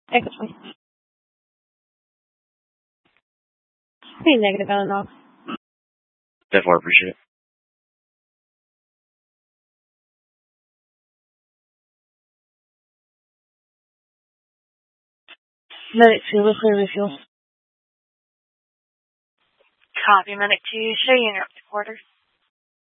Excellent. Be negative Eleanor. Definitely appreciate it. Medic 2, we're clear refuel. Copy, Medic 2, show unit report quarters.